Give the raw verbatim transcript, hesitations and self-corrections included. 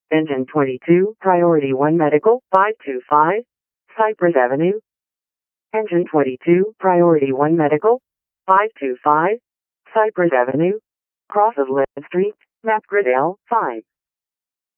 Engine twenty-two, Priority one Medical, five two five, Cypress Avenue. Engine twenty-two, Priority one Medical, five two five, Cypress Avenue. Cross of Lynn Street, Map Grid L, five.